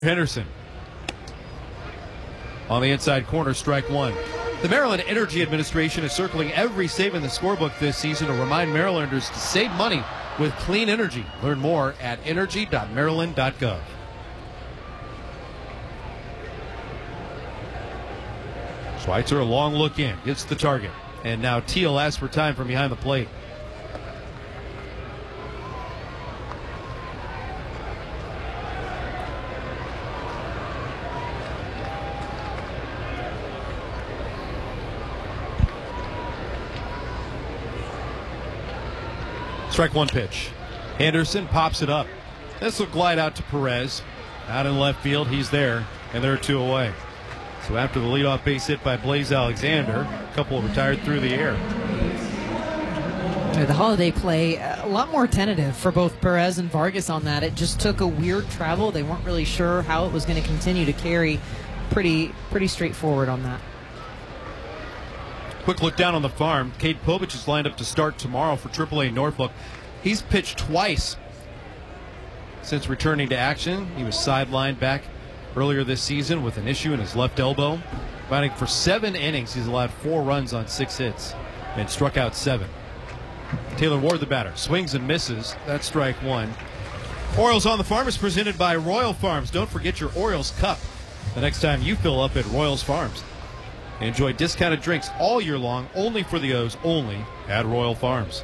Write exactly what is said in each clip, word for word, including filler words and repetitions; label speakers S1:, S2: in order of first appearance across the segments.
S1: Henderson on the inside corner, strike one. The Maryland Energy Administration is circling every save in the scorebook this season to remind Marylanders to save money with clean energy. Learn more at energy dot maryland dot gov. Schweitzer, a long look in, gets the target. And now Teal asks for time from behind the plate. Strike one pitch. Henderson pops it up. This will glide out to Perez. Out in left field, he's there, and they're two away. So after the leadoff base hit by Blaze Alexander, a couple retired through the air.
S2: The holiday play, a lot more tentative for both Perez and Vargas on that. It just took a weird travel. They weren't really sure how it was going to continue to carry. Pretty, pretty straightforward on that.
S1: Quick look down on the farm. Cade Povich is lined up to start tomorrow for triple A Norfolk. He's pitched twice since returning to action. He was sidelined back earlier this season with an issue in his left elbow. Fighting for seven innings, he's allowed four runs on six hits and struck out seven. Taylor Ward, the batter, swings and misses. That's strike one. Orioles on the Farm is presented by Royal Farms. Don't forget your Orioles cup the next time you fill up at Royals Farms. Enjoy discounted drinks all year long, only for the O's, only at Royal Farms.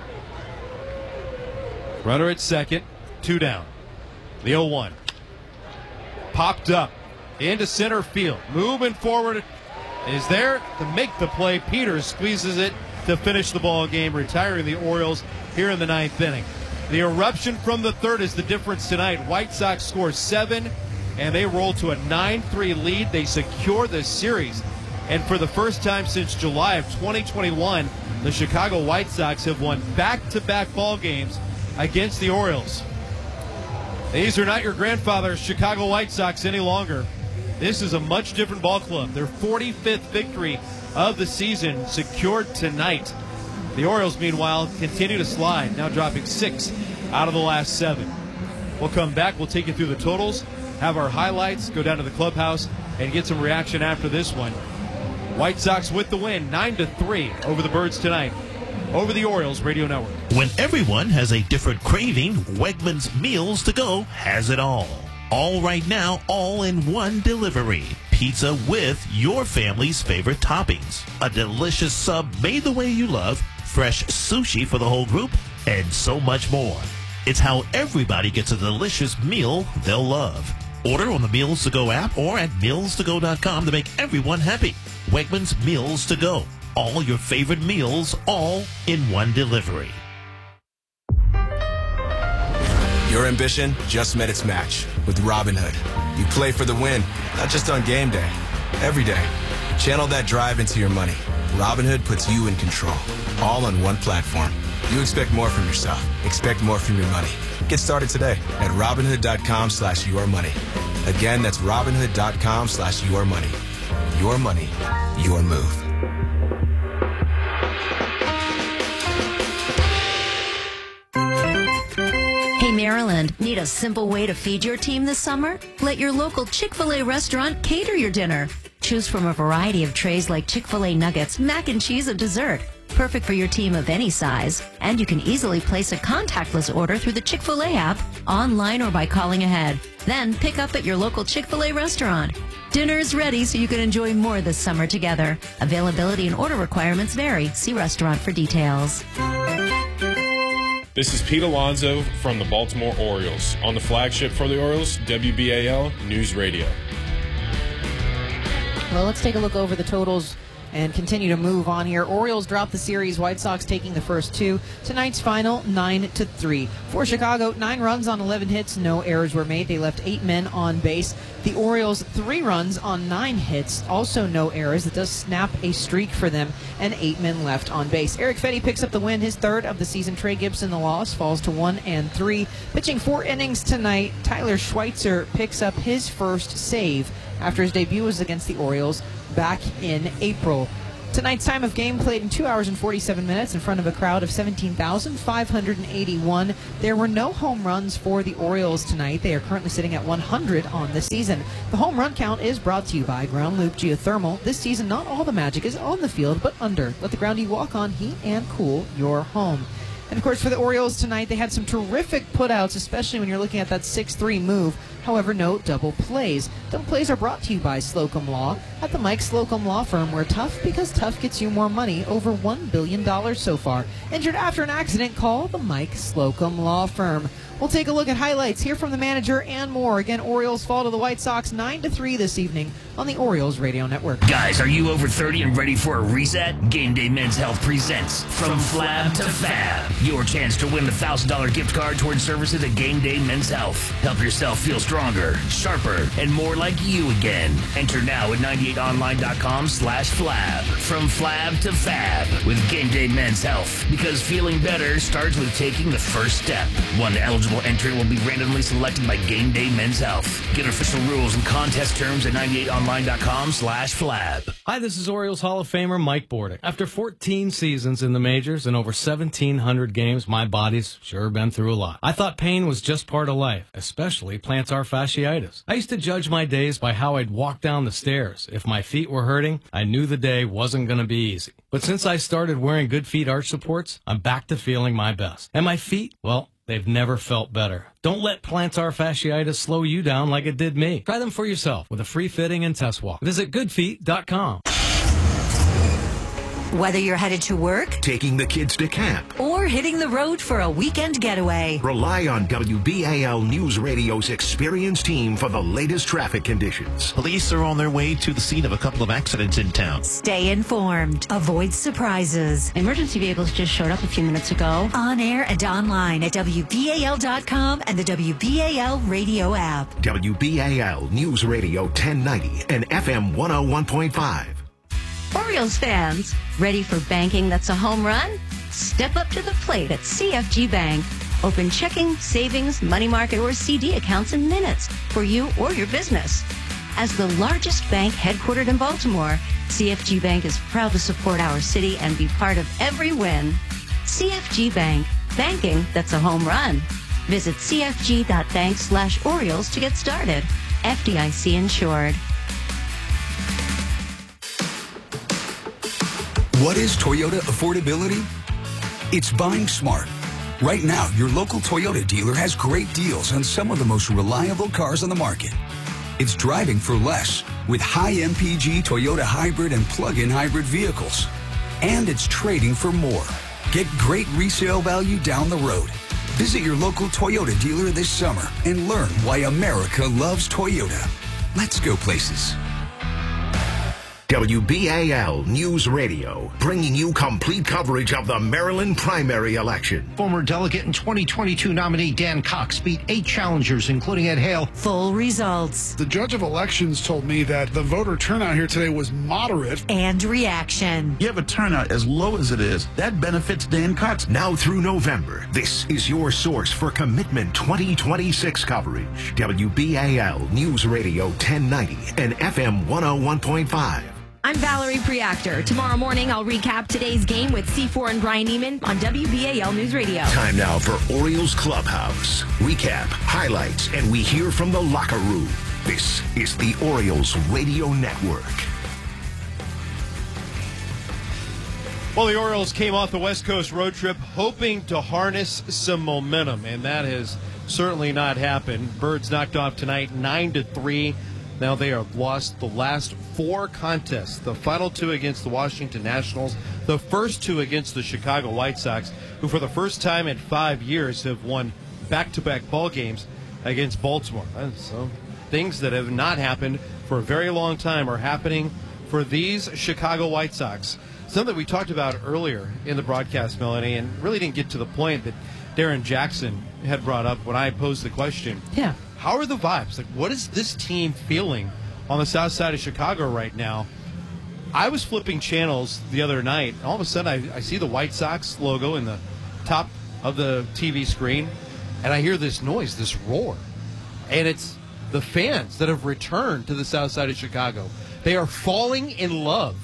S1: Runner at second, two down. The oh one. Popped up into center field. Moving forward is there to make the play. Peters squeezes it to finish the ball game, retiring the Orioles here in the ninth inning. The eruption from the third is the difference tonight. White Sox score seven, and they roll to a nine three lead. They secure the series. And for the first time since July of twenty twenty-one, the Chicago White Sox have won back-to-back ball games against the Orioles. These are not your grandfather's Chicago White Sox any longer. This is a much different ball club. Their forty-fifth victory of the season secured tonight. The Orioles, meanwhile, continue to slide, now dropping six out of the last seven. We'll come back. We'll take you through the totals, have our highlights, go down to the clubhouse, and get some reaction after this one. White Sox with the win, nine to three over the Birds tonight, over the Orioles Radio Network.
S3: When everyone has a different craving, Wegmans Meals to Go has it all. All right now, all in one delivery. Pizza with your family's favorite toppings. A delicious sub made the way you love. Fresh sushi for the whole group. And so much more. It's how everybody gets a delicious meal they'll love. Order on the Meals to Go app or at meals to go dot com to make everyone happy. Wegmans Meals to Go. All your favorite meals, all in one delivery.
S4: Your ambition just met its match with Robinhood. You play for the win, not just on game day, every day. Channel that drive into your money. Robinhood puts you in control, all on one platform. You expect more from yourself. Expect more from your money. Get started today at Robinhood dot com slash your money. Again, that's Robinhood dot com slash your money. Your money, your move.
S5: Hey Maryland, need a simple way to feed your team this summer? Let your local Chick-fil-A restaurant cater your dinner. Choose from a variety of trays like Chick-fil-A nuggets, mac and cheese, and dessert. Perfect for your team of any size. And you can easily place a contactless order through the Chick-fil-A app, online or by calling ahead. Then pick up at your local Chick-fil-A restaurant. Dinner's ready so you can enjoy more this summer together. Availability and order requirements vary. See restaurant for details.
S6: This is Pete Alonso from the Baltimore Orioles on the flagship for the Orioles, W B A L News Radio.
S2: Well, let's take a look over the totals and continue to move on here. Orioles drop the series. White Sox taking the first two. Tonight's final, nine to three. For Chicago, nine runs on eleven hits. No errors were made. They left eight men on base. The Orioles, three runs on nine hits. Also no errors. It does snap a streak for them, and eight men left on base. Eric Fetty picks up the win, his third of the season. Trey Gibson, the loss, falls to one and three. Pitching four innings tonight, Tyler Schweitzer picks up his first save after his debut was against the Orioles back in April. Tonight's time of game played in two hours and forty-seven minutes in front of a crowd of seventeen thousand five hundred eighty-one. There were no home runs for the Orioles tonight. They are currently sitting at one hundred on the season. The home run count is brought to you by Ground Loop Geothermal. This season, not all the magic is on the field, but under. Let the ground you walk on heat and cool your home. And, of course, for the Orioles tonight, they had some terrific putouts, especially when you're looking at that six three move. However, no double plays. Double plays are brought to you by Slocum Law at the Mike Slocum Law Firm, where tough because tough gets you more money, over one billion dollars so far. Injured after an accident, call the Mike Slocum Law Firm. We'll take a look at highlights, hear from the manager, and more. Again, Orioles fall to the White Sox nine to three this evening on the Orioles Radio Network.
S7: Guys, are you over thirty and ready for a reset? Game Day Men's Health presents From Flab to Fab. Your chance to win a one thousand dollars gift card towards services at Game Day Men's Health. Help yourself feel stronger, sharper, and more like you again. Enter now at ninety-eight online dot com slash flab. From Flab to Fab with Game Day Men's Health. Because feeling better starts with taking the first step. One eligible entrant will be randomly selected by Game Day Men's Health. Get official rules and contest terms at ninety-eight online dot com slash flab.
S8: Hi, this is Orioles Hall of Famer Mike Bordick. After fourteen seasons in the majors and over seventeen hundred games, my body's sure been through a lot. I thought pain was just part of life, especially plantar fasciitis. I used to judge my days by how I'd walk down the stairs. If my feet were hurting, I knew the day wasn't going to be easy. But since I started wearing Good Feet arch supports, I'm back to feeling my best. And my feet, well, they've never felt better. Don't let plantar fasciitis slow you down like it did me. Try them for yourself with a free fitting and test walk. Visit good feet dot com.
S5: Whether you're headed to work,
S9: taking the kids to camp,
S5: or hitting the road for a weekend getaway,
S9: rely on W B A L News Radio's experienced team for the latest traffic conditions.
S3: Police are on their way to the scene of a couple of accidents in town.
S5: Stay informed. Avoid surprises.
S10: Emergency vehicles just showed up a few minutes ago.
S5: On air and online at W B A L dot com and the W B A L radio app.
S9: W B A L News Radio ten ninety and F M one oh one point five.
S10: Orioles fans, ready for banking that's a home run? Step up to the plate at C F G Bank. Open checking, savings, money market, or C D accounts in minutes for you or your business. As the largest bank headquartered in Baltimore, C F G Bank is proud to support our city and be part of every win. C F G Bank, banking that's a home run. Visit C F G dot bank slash Orioles to get started. F D I C insured.
S11: What is Toyota affordability? It's buying smart. Right now, your local Toyota dealer has great deals on some of the most reliable cars on the market. It's driving for less with high M P G Toyota hybrid and plug-in hybrid vehicles. And it's trading for more. Get great resale value down the road. Visit your local Toyota dealer this summer and learn why America loves Toyota. Let's go places.
S9: W B A L News Radio, bringing you complete coverage of the Maryland primary election.
S12: Former delegate and twenty twenty-two nominee Dan Cox beat eight challengers, including Ed Hale.
S5: Full results.
S13: The judge of elections told me that the voter turnout here today was moderate.
S5: And reaction.
S14: You have a turnout as low as it is. That benefits Dan Cox.
S9: Now through November, this is your source for Commitment twenty twenty-six coverage. W B A L News Radio ten ninety and F M one oh one point five.
S15: I'm Valerie Preactor. Tomorrow morning, I'll recap today's game with C four and Brian Neiman on W B A L News Radio.
S9: Time now for Orioles Clubhouse. Recap, highlights, and we hear from the locker room. This is the Orioles Radio Network.
S1: Well, the Orioles came off the West Coast road trip hoping to harness some momentum, and that has certainly not happened. Birds knocked off tonight nine to three. Now they have lost the last four contests, the final two against the Washington Nationals, the first two against the Chicago White Sox, who for the first time in five years have won back-to-back ball games against Baltimore. And so things that have not happened for a very long time are happening for these Chicago White Sox. Something we talked about earlier in the broadcast, Melanie, and really didn't get to the point that Darren Jackson had brought up when I posed the question.
S2: Yeah.
S1: How are the vibes? Like, what is this team feeling on the south side of Chicago right now? I was flipping channels the other night, and all of a sudden I, I see the White Sox logo in the top of the T V screen, and I hear this noise, this roar. And it's the fans that have returned to the south side of Chicago. They are falling in love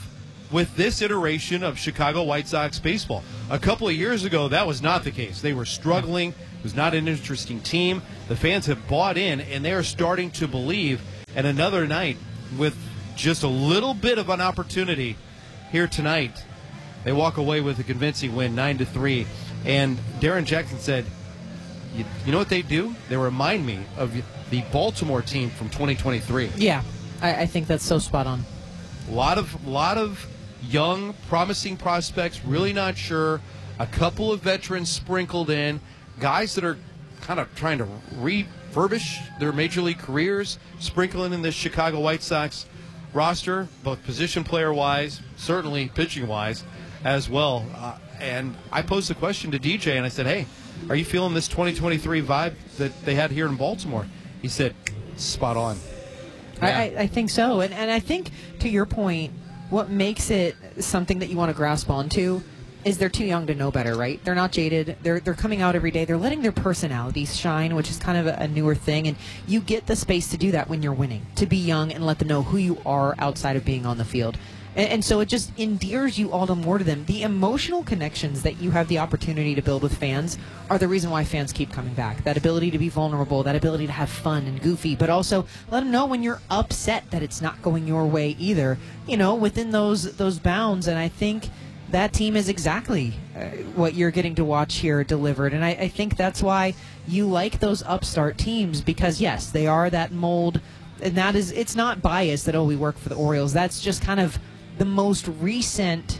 S1: with this iteration of Chicago White Sox baseball. A couple of years ago, that was not the case. They were struggling. It was not an interesting team. The fans have bought in, and they are starting to believe. And another night with just a little bit of an opportunity here tonight, they walk away with a convincing win, nine to three. And Darren Jackson said, you, you know what they do? They remind me of the Baltimore team from twenty twenty-three.
S2: Yeah, I, I think that's so spot on.
S1: A lot of, lot of young, promising prospects, really not sure. A couple of veterans sprinkled in, guys that are kind of trying to refurbish their major league careers, sprinkling in this Chicago White Sox roster, both position player-wise, certainly pitching-wise as well. Uh, and I posed the question to D J, and I said, hey, are you feeling this twenty twenty-three vibe that they had here in Baltimore? He said, spot on.
S2: Yeah. I, I think so. And, and I think, to your point, what makes it something that you want to grasp onto is they're too young to know better, right? They're not jaded. They're they're coming out every day. They're letting their personalities shine, which is kind of a, a newer thing. And you get the space to do that when you're winning, to be young and let them know who you are outside of being on the field. And, and so it just endears you all the more to them. The emotional connections that you have the opportunity to build with fans are the reason why fans keep coming back. That ability to be vulnerable, that ability to have fun and goofy, but also let them know when you're upset that it's not going your way either, you know, within those those bounds. And I think that team is exactly uh, what you're getting to watch here delivered. And I, I think that's why you like those upstart teams, because, yes, they are that mold. And that is, it's not biased that, oh, we work for the Orioles. That's just kind of the most recent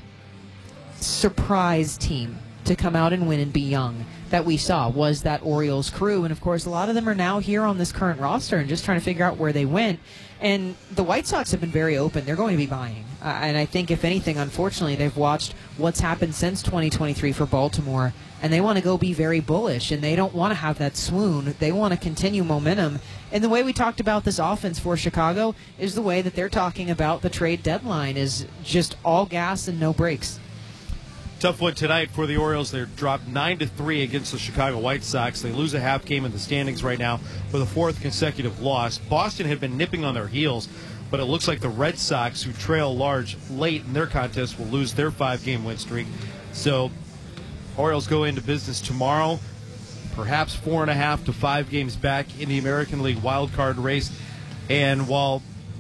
S2: surprise team to come out and win and be young that we saw was that Orioles crew. And, of course, a lot of them are now here on this current roster and just trying to figure out where they went. And the White Sox have been very open. They're going to be buying. Uh, and I think, if anything, unfortunately, they've watched what's happened since twenty twenty-three for Baltimore, and they want to go be very bullish, and they don't want to have that swoon. They want to continue momentum. And the way we talked about this offense for Chicago is the way that they're talking about the trade deadline, is just all gas and no brakes.
S1: Tough one tonight for the Orioles. They're dropped nine to three against the Chicago White Sox. They lose a half game in the standings right now for the fourth consecutive loss. Boston had been nipping on their heels, but it looks like the Red Sox, who trail large late in their contest, will lose their five-game win streak. So Orioles go into business tomorrow, perhaps four and a half to five games back in the American League wildcard race. And while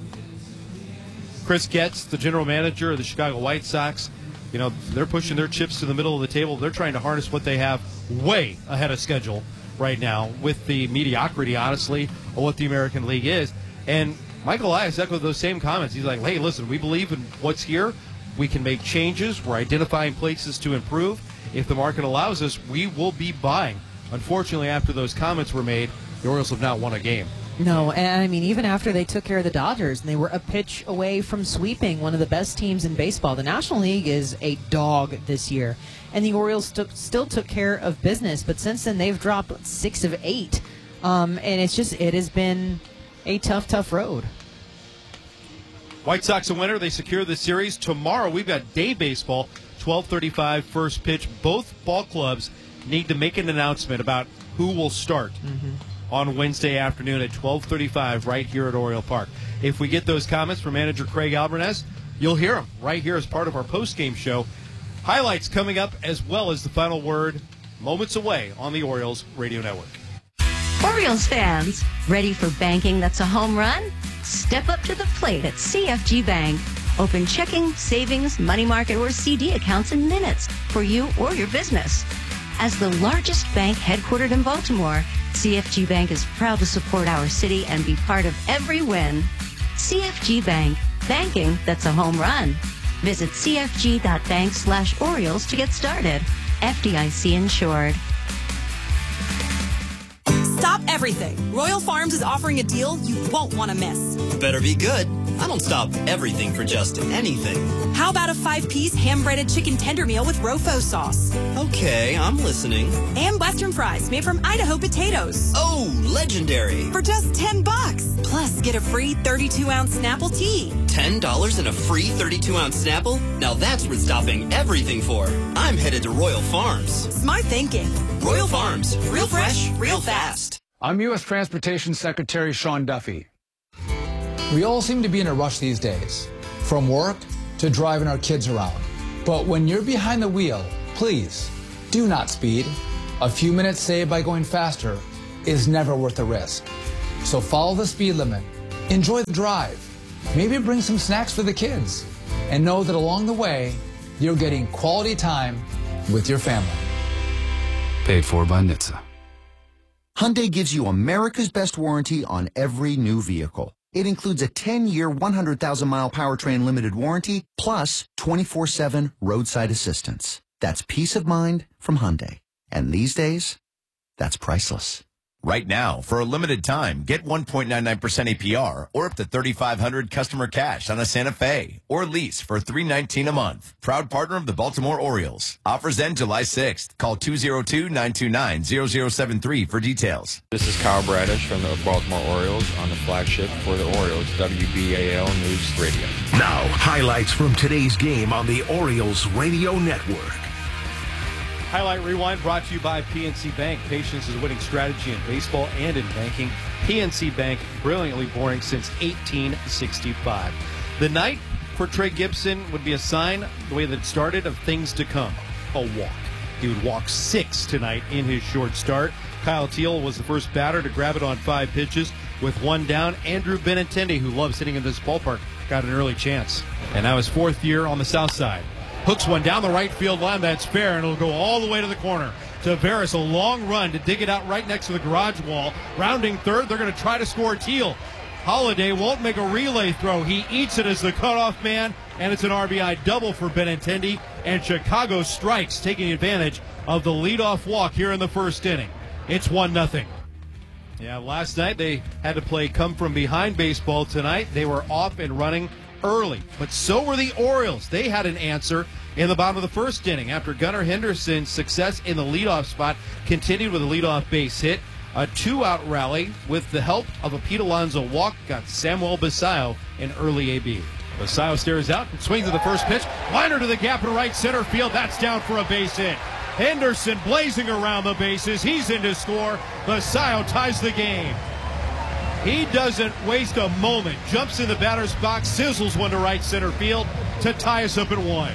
S1: Chris Getz, the general manager of the Chicago White Sox, you know, they're pushing their chips to the middle of the table. They're trying to harness what they have way ahead of schedule right now with the mediocrity, honestly, of what the American League is. And Michael Elias echoed those same comments. He's like, hey, listen, we believe in what's here. We can make changes. We're identifying places to improve. If the market allows us, we will be buying. Unfortunately, after those comments were made, the Orioles have not won a game.
S2: No, and I mean, even after they took care of the Dodgers, and they were a pitch away from sweeping one of the best teams in baseball. The National League is a dog this year, and the Orioles st- still took care of business, but since then they've dropped six of eight, um, and it's just, it has been a tough, tough road.
S1: White Sox a winner. They secure the series. Tomorrow we've got day baseball, twelve thirty-five first pitch. Both ball clubs need to make an announcement about who will start mm-hmm. on Wednesday afternoon at twelve thirty-five right here at Oriole Park. If we get those comments from manager Craig Albernez, you'll hear them right here as part of our post-game show. Highlights coming up, as well as the final word moments away on the Orioles Radio Network.
S10: Orioles fans, ready for banking that's a home run? Step up to the plate at C F G Bank. Open checking, savings, money market, or C D accounts in minutes for you or your business. As the largest bank headquartered in Baltimore, C F G Bank is proud to support our city and be part of every win. C F G Bank, banking that's a home run. Visit cfg.bank slash Orioles to get started. F D I C insured.
S16: Stop everything. Royal Farms is offering a deal you won't want to miss.
S17: Better be good. I don't stop everything for just anything.
S16: How about a five-piece ham-breaded chicken tender meal with Rofo sauce?
S17: Okay, I'm listening.
S16: And Western fries made from Idaho potatoes.
S17: Oh, legendary.
S16: For just ten bucks. Plus, get a free thirty-two ounce Snapple tea.
S17: ten dollars and a free thirty-two ounce Snapple? Now that's worth stopping everything for. I'm headed to Royal Farms.
S16: Smart thinking.
S17: Royal, Royal Farms. Real fresh, real fast.
S18: I'm U S Transportation Secretary Sean Duffy. We all seem to be in a rush these days, from work to to driving our kids around. But when you're behind the wheel, please do not speed. A few minutes saved by going faster is never worth the risk. So follow the speed limit, enjoy the drive, maybe bring some snacks for the kids, and know that along the way, you're getting quality time with your family.
S19: Paid for by N H T S A. Hyundai gives you America's best warranty on every new vehicle. It includes a ten-year, one hundred thousand mile powertrain limited warranty, plus twenty-four seven roadside assistance. That's peace of mind from Hyundai. And these days, that's priceless.
S20: Right now, for a limited time, get one point nine nine percent A P R or up to thirty-five hundred dollars customer cash on a Santa Fe or lease for three hundred nineteen dollars a month. Proud partner of the Baltimore Orioles. Offers end July sixth. Call two oh two, nine two nine, zero zero seven three for details.
S6: This is Kyle Bradish from the Baltimore Orioles on the flagship for the Orioles, W B A L News Radio.
S9: Now, highlights from today's game on the Orioles Radio Network.
S1: Highlight Rewind brought to you by P N C Bank. Patience is a winning strategy in baseball and in banking. P N C Bank, brilliantly boring since eighteen sixty-five. The night for Trey Gibson would be a sign, the way that it started, of things to come. A walk. He would walk six tonight in his short start. Kyle Teal was the first batter to grab it on five pitches. With one down, Andrew Benintendi, who loves hitting in this ballpark, got an early chance. And now his fourth year on the south side. Hooks one down the right field line. That's fair, and it'll go all the way to the corner. Tavares, a long run to dig it out right next to the garage wall. Rounding third, they're going to try to score Teal. Holiday won't make a relay throw. He eats it as the cutoff man, and it's an R B I double for Benintendi. And Chicago strikes, taking advantage of the leadoff walk here in the first inning. It's one nothing. Yeah, last night they had to play come-from-behind baseball. Tonight they were off and running early, but so were the Orioles. They had an answer in the bottom of the first inning after Gunnar Henderson's success in the leadoff spot continued with a leadoff base hit. A two-out rally with the help of a Pete Alonso walk got Samuel Basallo an early A B. Basallo stares out and swings at the first pitch. Liner to the gap in right center field. That's down for a base hit. Henderson blazing around the bases. He's in to score. Basallo ties the game. He doesn't waste a moment. Jumps in the batter's box, sizzles one to right center field to tie us up at one.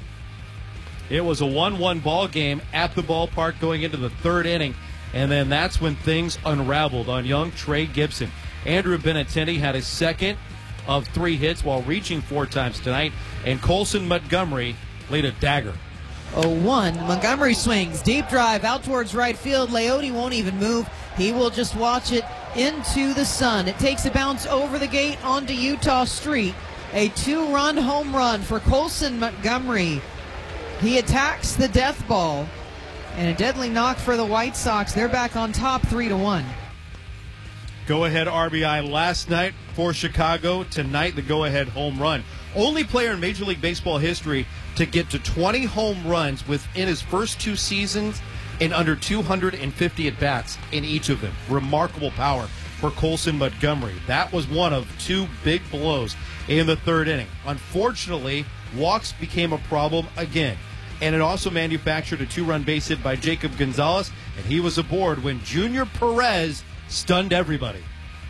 S1: It was a one one ball game at the ballpark going into the third inning, and then that's when things unraveled on young Trey Gibson. Andrew Benintendi had his second of three hits while reaching four times tonight, and Colson Montgomery laid a dagger.
S2: oh one. Montgomery swings. Deep drive out towards right field. Leote won't even move. He will just watch it into the sun. It takes a bounce over the gate onto Utah Street. A two-run home run for Colson Montgomery. He attacks the death ball. And a deadly knock for the White Sox. They're back on top three to one.
S1: Go-ahead R B I last night for Chicago. Tonight, the go-ahead home run. Only player in Major League Baseball history to get to twenty home runs within his first two seasons and under two hundred fifty at-bats in each of them. Remarkable power for Colson Montgomery. That was one of two big blows in the third inning. Unfortunately, walks became a problem again. And it also manufactured a two-run base hit by Jacob Gonzalez, and he was aboard when Junior Perez stunned everybody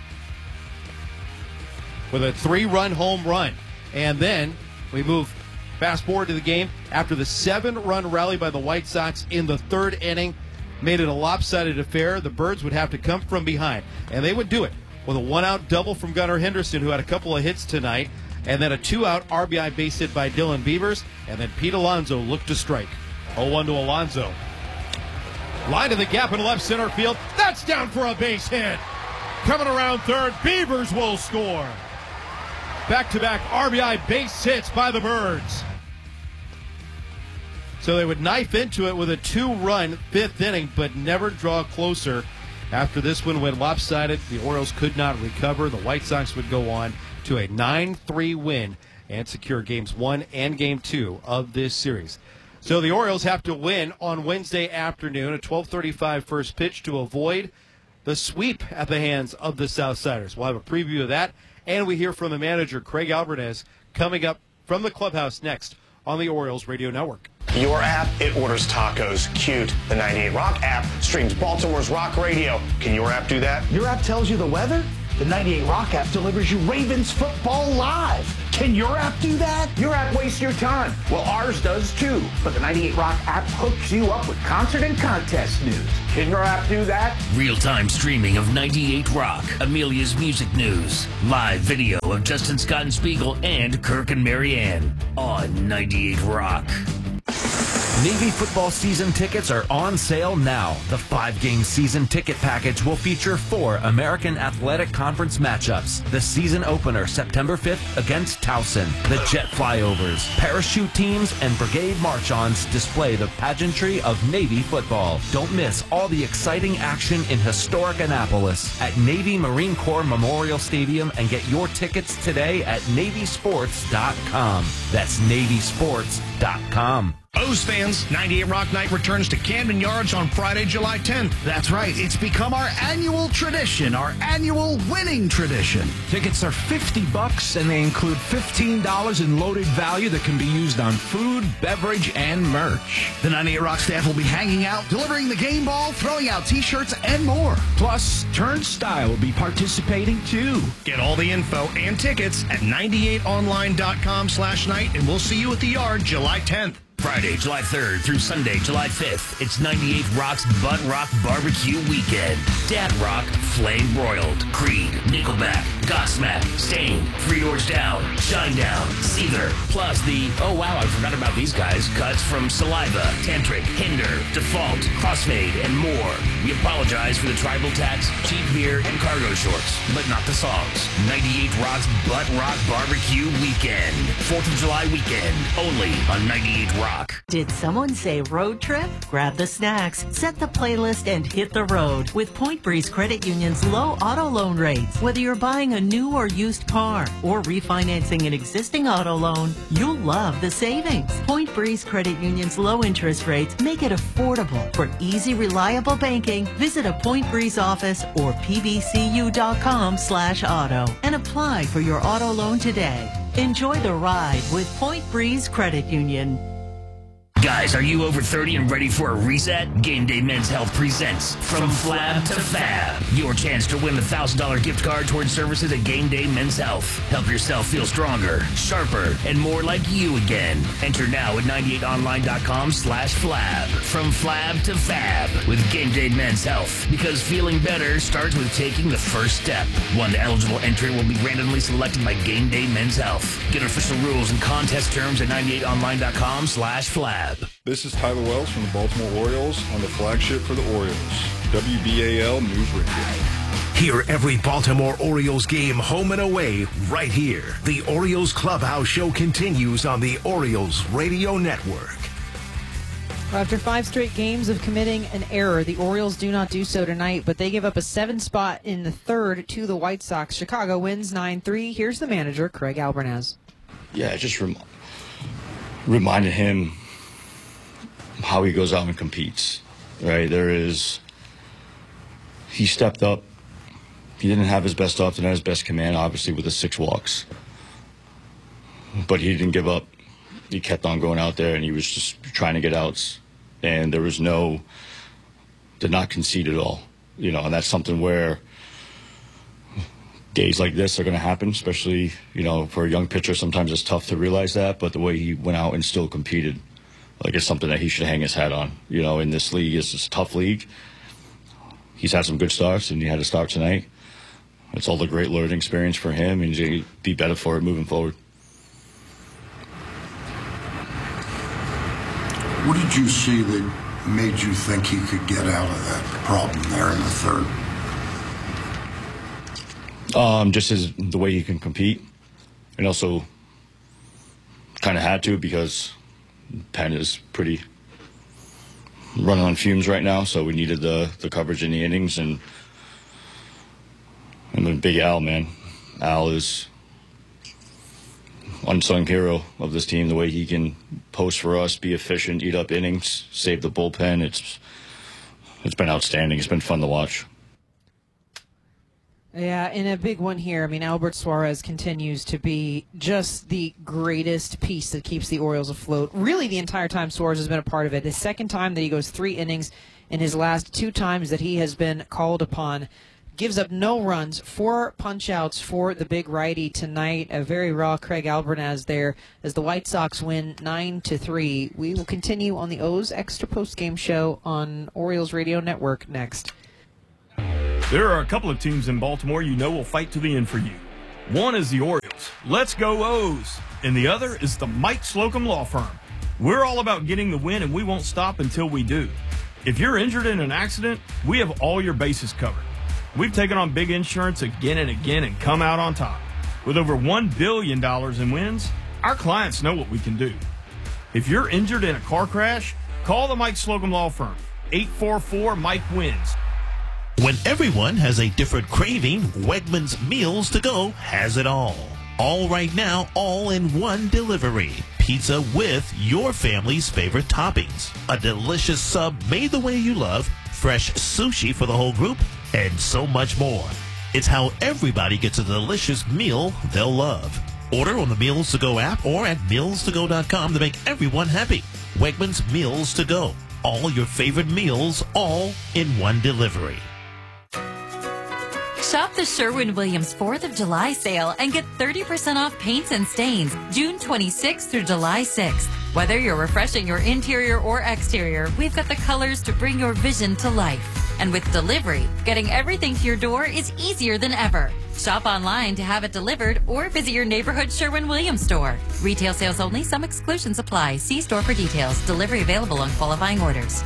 S1: with a three-run home run. And then we move fast forward to the game after the seven-run rally by the White Sox in the third inning made it a lopsided affair. The Birds would have to come from behind, and they would do it with a one-out double from Gunnar Henderson, who had a couple of hits tonight, and then a two-out R B I base hit by Dylan Beavers, and then Pete Alonso looked to strike. oh one to Alonso. Line to the gap in left center field. That's down for a base hit. Coming around third, Beavers will score. Back-to-back R B I base hits by the Birds. So they would knife into it with a two-run fifth inning, but never draw closer. After this one went lopsided, the Orioles could not recover. The White Sox would go on to a nine three win and secure games one and game two of this series. So the Orioles have to win on Wednesday afternoon, a twelve thirty-five first pitch, to avoid the sweep at the hands of the Southsiders. We'll have a preview of that, and we hear from the manager, Craig Alvarez, coming up from the clubhouse next on the Orioles Radio Network.
S21: Your app, it orders tacos. Cute. The ninety-eight Rock app streams Baltimore's rock radio. Can your app do that?
S22: Your app tells you the weather?
S4: The ninety-eight Rock app delivers you Ravens football live. Can your app do that? Your app wastes your time. Well, ours does too. But the ninety-eight Rock app hooks you up with concert and contest news. Can your app do that?
S7: Real-time streaming of ninety-eight Rock, Amelia's music news, live video of Justin Scott and Spiegel and Kirk and Marianne on ninety-eight Rock.
S22: Navy football season tickets are on sale now. The five-game season ticket package will feature four American Athletic Conference matchups. The season opener September fifth against Towson. The jet flyovers, parachute teams, and brigade march-ons display the pageantry of Navy football. Don't miss all the exciting action in historic Annapolis at Navy Marine Corps Memorial Stadium and get your tickets today at Navy Sports dot com. That's Navy Sports dot com.
S12: O's fans, ninety-eight Rock Night returns to Camden Yards on Friday, July tenth.
S23: That's right. It's become our annual tradition, our annual winning tradition. Tickets are fifty bucks, and they include fifteen dollars in loaded value that can be used on food, beverage, and merch. The ninety-eight Rock staff will be hanging out, delivering the game ball, throwing out T-shirts, and more. Plus, Turnstile will be participating, too.
S12: Get all the info and tickets at ninety-eight online dot com slash night, and we'll see you at the Yard July tenth.
S7: Friday, July third through Sunday, July fifth. It's ninety-eight Rock's Butt Rock Barbecue Weekend. Dad Rock, Flame Broiled, Creed, Nickelback, Godsmack, Stain, Three Doors Down, Shinedown, Seether, plus the, oh wow, I forgot about these guys, cuts from Saliva, Tantric, Hinder, Default, Crossfade, and more. We apologize for the tribal tats, cheap beer, and cargo shorts, but not the songs. ninety-eight Rock's Butt Rock Barbecue Weekend. fourth of July weekend, only on ninety-eight Rock.
S24: Did someone say road trip? Grab the snacks, set the playlist, and hit the road with Point Breeze Credit Union's low auto loan rates. Whether you're buying a new or used car or refinancing an existing auto loan, you'll love the savings. Point Breeze Credit Union's low interest rates make it affordable. For easy, reliable banking, visit a Point Breeze office or p b c u dot com slash auto and apply for your auto loan today. Enjoy the ride with Point Breeze Credit Union.
S7: Guys, are you over thirty and ready for a reset? Game Day Men's Health presents From Flab to Fab. Your chance to win a one thousand dollars gift card towards services at Game Day Men's Health. Help yourself feel stronger, sharper, and more like you again. Enter now at ninety-eight online dot com slash flab. From Flab to Fab with Game Day Men's Health. Because feeling better starts with taking the first step. One eligible entry will be randomly selected by Game Day Men's Health. Get official rules and contest terms at ninety-eight online dot com slash flab.
S25: This is Tyler Wells from the Baltimore Orioles on the flagship for the Orioles, W B A L News Radio.
S9: Hear every Baltimore Orioles game home and away right here. The Orioles Clubhouse Show continues on the Orioles Radio Network.
S2: After five straight games of committing an error, the Orioles do not do so tonight, but they give up a seven spot in the third to the White Sox. Chicago wins nine three. Here's the manager, Craig Albernaz.
S26: Yeah, it just rem- reminded him how he goes out and competes, right? There is, he stepped up. He didn't have his best stuff, didn't have his best command, obviously, with the six walks. But he didn't give up. He kept on going out there, and he was just trying to get outs. And there was no, did not concede at all. You know, and that's something where days like this are going to happen, especially, you know, for a young pitcher. Sometimes it's tough to realize that, but the way he went out and still competed, like, it's something that he should hang his hat on. You know, in this league, it's a tough league. He's had some good starts, and he had a start tonight. It's all a great learning experience for him, and he's going to be better for it moving forward.
S27: What did you see that made you think he could get out of that problem there in the third?
S26: Um, just his, the way he can compete, and also kind of had to because Penn is pretty running on fumes right now, so we needed the, the coverage in the innings. And and then Big Al, man. Al is unsung hero of this team, the way he can post for us, be efficient, eat up innings, save the bullpen. It's It's been outstanding. It's been fun to watch.
S2: Yeah, and a big one here. I mean, Albert Suarez continues to be just the greatest piece that keeps the Orioles afloat. Really, the entire time Suarez has been a part of it. The second time that he goes three innings in his last two times that he has been called upon gives up no runs, four punch-outs for the big righty tonight. A very raw Craig Albernaz there as the White Sox win nine to three. We will continue on the O's Extra Post-Game Show on Orioles Radio Network next.
S3: There are a couple of teams in Baltimore you know will fight to the end for you. One is the Orioles. Let's go O's. And the other is the Mike Slocum Law Firm. We're all about getting the win, and we won't stop until we do. If you're injured in an accident, we have all your bases covered. We've taken on big insurance again and again and come out on top. With over one billion dollars in wins, our clients know what we can do. If you're injured in a car crash, call the Mike Slocum Law Firm. eight four four Mike wins.
S5: When everyone has a different craving, Wegmans Meals to Go has it all. All right now, all in one delivery. Pizza with your family's favorite toppings. A delicious sub made the way you love. Fresh sushi for the whole group. And so much more. It's how everybody gets a delicious meal they'll love. Order on the Meals to Go app or at meals to go dot com to make everyone happy. Wegmans Meals to Go. All your favorite meals, all in one delivery.
S8: Shop the Sherwin-Williams fourth of July sale and get thirty percent off paints and stains June twenty-sixth through July sixth. Whether you're refreshing your interior or exterior, we've got the colors to bring your vision to life. And with delivery, getting everything to your door is easier than ever. Shop online to have it delivered or visit your neighborhood Sherwin-Williams store. Retail sales only. Some exclusions apply. See store for details. Delivery available on qualifying orders.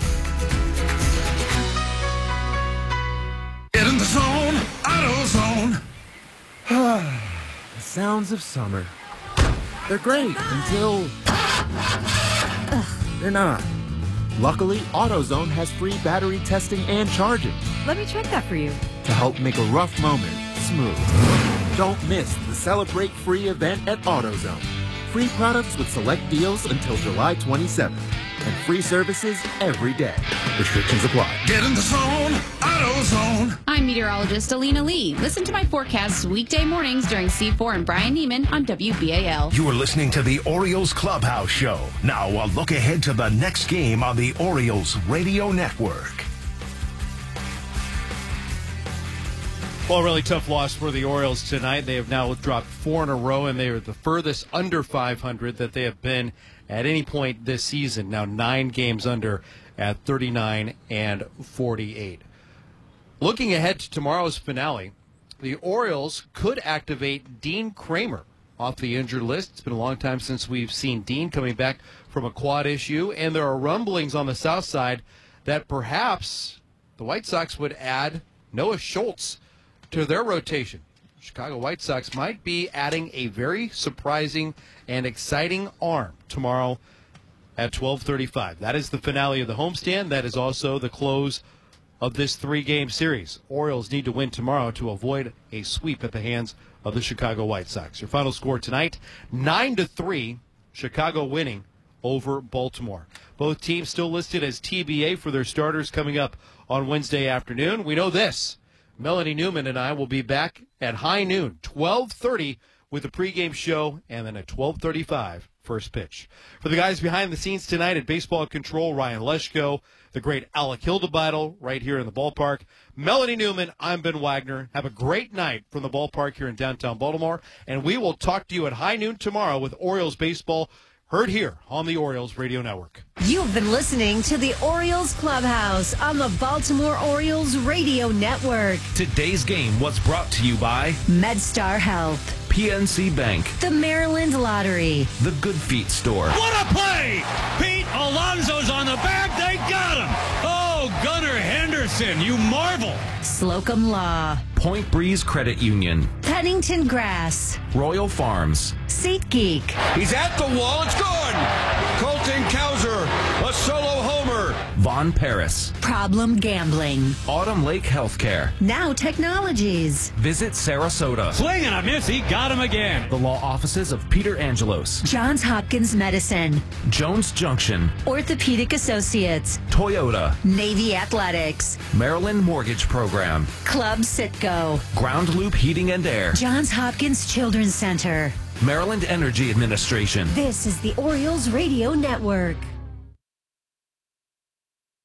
S11: Get in the zone, AutoZone.
S13: The sounds of summer. They're great until they're not. Luckily, AutoZone has free battery testing and charging
S14: Let me check that for you.
S13: to help make a rough moment smooth. Don't miss the Celebrate Free event at AutoZone. Free products with select deals until July twenty-seventh. And free services every day. Restrictions apply.
S11: Get in the zone, AutoZone.
S15: I'm meteorologist Alina Lee. Listen to my forecasts weekday mornings during C four and Brian Neiman on W B A L.
S9: You are listening to the Orioles Clubhouse Show. Now, a look ahead to the next game on the Orioles Radio Network.
S1: Well, a really tough loss for the Orioles tonight. They have now dropped four in a row, and they are the furthest under five hundred that they have been at any point this season. Now nine games under at thirty-nine and forty-eight. Looking ahead to tomorrow's finale, the Orioles could activate Dean Kramer off the injured list. It's been a long time since we've seen Dean coming back from a quad issue, and there are rumblings on the south side that perhaps the White Sox would add Noah Schultz to their rotation. Chicago White Sox might be adding a very surprising and exciting arm tomorrow at twelve thirty-five. That is the finale of the homestand. That is also the close of this three-game series. Orioles need to win tomorrow to avoid a sweep at the hands of the Chicago White Sox. Your final score tonight, nine to three, Chicago winning over Baltimore. Both teams still listed as T B A for their starters coming up on Wednesday afternoon. We know this. Melanie Newman and I will be back at high noon, twelve thirty, with the pregame show, and then at twelve thirty-five, first pitch. For the guys behind the scenes tonight at Baseball Control, Ryan Leschko, the great Alec Hildebeitel right here in the ballpark. Melanie Newman, I'm Ben Wagner. Have a great night from the ballpark here in downtown Baltimore, and we will talk to you at high noon tomorrow with Orioles baseball, heard here on the Orioles Radio Network.
S10: You've been listening to the Orioles Clubhouse on the Baltimore Orioles Radio Network.
S22: Today's game was brought to you by
S10: MedStar Health,
S22: P N C Bank,
S10: the Maryland Lottery,
S22: the Good Feet Store.
S28: What a play! Pete Alonso's on the back. They got him. Oh, Gunnar Henderson, you marvel.
S10: Slocum Law,
S22: Point Breeze Credit Union,
S10: Pennington Grass,
S22: Royal Farms,
S10: SeatGeek.
S28: He's at the wall. It's good. Colton Cowser, a solo homer.
S22: Von Paris,
S10: Problem Gambling,
S22: Autumn Lake Healthcare,
S10: Now Technologies,
S22: Visit Sarasota,
S28: Swing and a miss. He got him again.
S22: the law offices of Peter Angelos,
S10: Johns Hopkins Medicine,
S22: Jones Junction,
S10: Orthopedic Associates,
S22: Toyota,
S10: Navy Athletics,
S22: Maryland Mortgage Program,
S10: Club Sitco,
S22: Ground Loop Heating and Air,
S10: Johns Hopkins Children's Center.
S22: Maryland Energy Administration.
S10: This is the Orioles Radio Network.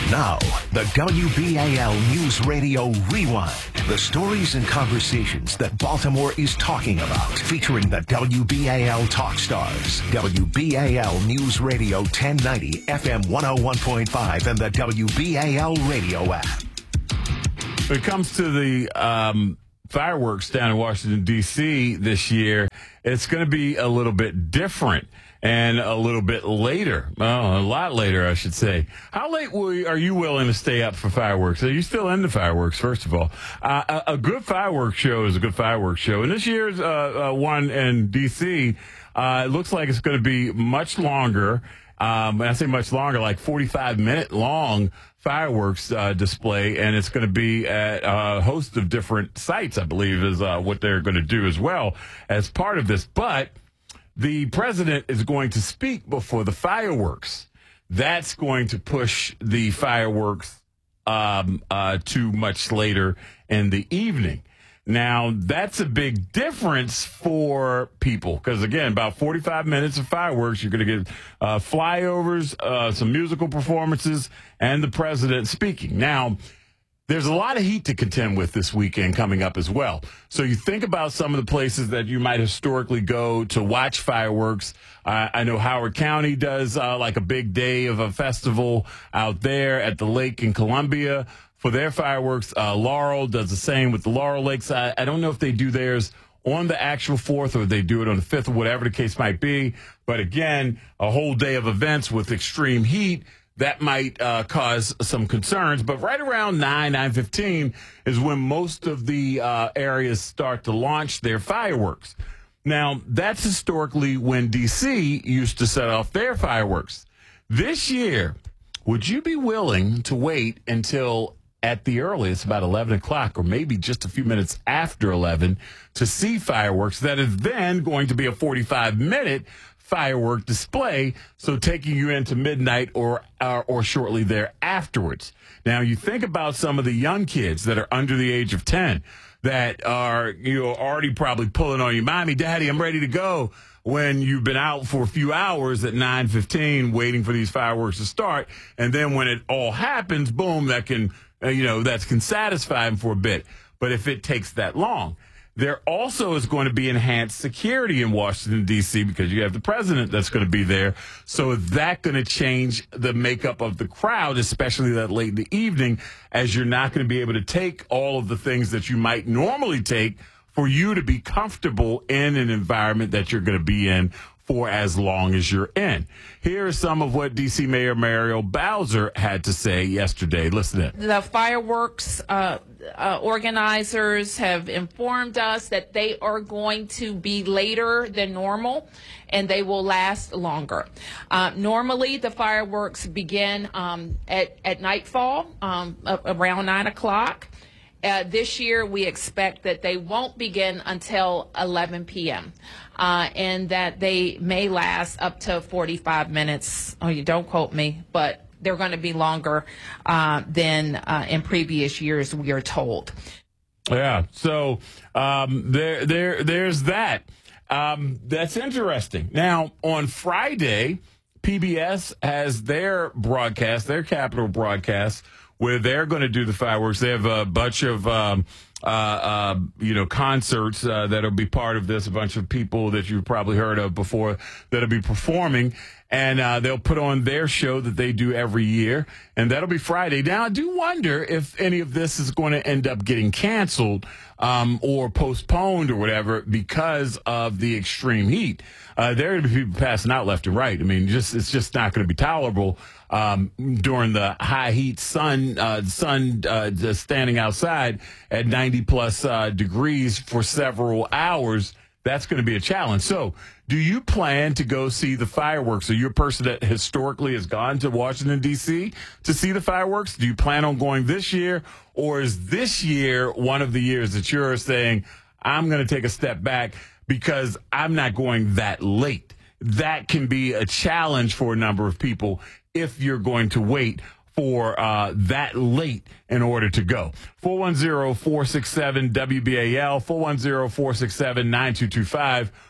S9: Now, the W B A L News Radio Rewind. The stories and conversations that Baltimore is talking about. Featuring the W B A L Talk Stars. W B A L News Radio ten ninety, F M one oh one point five, and the W B A L radio app.
S6: When it comes to the um, fireworks down in Washington, D C this year, it's going to be a little bit different. And a little bit later, oh, a lot later, I should say. How late will you, are you willing to stay up for fireworks? Are you still into fireworks, first of all? Uh, a, a good fireworks show is a good fireworks show. And this year's uh, uh, one in D C, uh, it looks like it's going to be much longer. Um, when I say much longer, like forty-five minute long fireworks uh, display. And it's going to be at a host of different sites, I believe, is uh, what they're going to do as well as part of this. But the president is going to speak before the fireworks. That's going to push the fireworks um, uh, to much later in the evening. Now, that's a big difference for people because, again, about forty-five minutes of fireworks, you're going to get uh, flyovers, uh, some musical performances, and the president speaking. Now, there's a lot of heat to contend with this weekend coming up as well. So you think about some of the places that you might historically go to watch fireworks. Uh, I know Howard County does uh, like a big day of a festival out there at the lake in Columbia for their fireworks. Uh, Laurel does the same with the Laurel Lakes. I, I don't know if they do theirs on the actual fourth or they do it on the fifth or whatever the case might be. But again, a whole day of events with extreme heat. That might uh, cause some concerns, but right around nine, nine fifteen is when most of the uh, areas start to launch their fireworks. Now, that's historically when D C used to set off their fireworks. This year, would you be willing to wait until at the earliest, about eleven o'clock, or maybe just a few minutes after eleven, to see fireworks that is then going to be a forty-five minute firework display, so taking you into midnight or, or or shortly there afterwards. Now, you think about some of the young kids that are under the age of ten that are, you know, already probably pulling on you, Mommy, Daddy, I'm ready to go, when you've been out for a few hours at nine fifteen waiting for these fireworks to start, and then when it all happens, boom, that can, uh, you know, that can satisfy them for a bit. But if it takes that long, there also is going to be enhanced security in Washington, D C, because you have the president that's going to be there. So is that going to change the makeup of the crowd, especially that late in the evening, as you're not going to be able to take all of the things that you might normally take for you to be comfortable in an environment that you're going to be in for as long as you're in. Here is some of what D C Mayor Muriel Bowser had to say yesterday. Listen in.
S14: The fireworks uh, uh, organizers have informed us that they are going to be later than normal, and they will last longer. Uh, normally, the fireworks begin um, at, at nightfall, um, around nine o'clock. Uh, this year, we expect that they won't begin until eleven p.m., uh, and that they may last up to forty-five minutes. Oh, you don't quote me, but they're going to be longer uh, than uh, in previous years, we are told.
S6: Yeah, so um, there, there, there's that. Um, that's interesting. Now, on Friday, P B S has their broadcast, their Capitol broadcast, where they're going to do the fireworks. They have a bunch of, um, uh, uh, you know, concerts uh, that'll be part of this, a bunch of people that you've probably heard of before that'll be performing. And uh, they'll put on their show that they do every year, and that'll be Friday. Now, I do wonder if any of this is going to end up getting canceled um, or postponed or whatever because of the extreme heat. Uh, there are going to be people passing out left and right. I mean, just it's just not going to be tolerable um, during the high heat sun, uh, sun uh, just standing outside at ninety plus uh, degrees for several hours. That's going to be a challenge. So do you plan to go see the fireworks? Are you a person that historically has gone to Washington, D C to see the fireworks? Do you plan on going this year? Or is this year one of the years that you're saying, I'm going to take a step back because I'm not going that late? That can be a challenge for a number of people if you're going to wait for uh, that late in order to go. four one zero, four six seven, W B A L, four one zero, four six seven, nine two two five,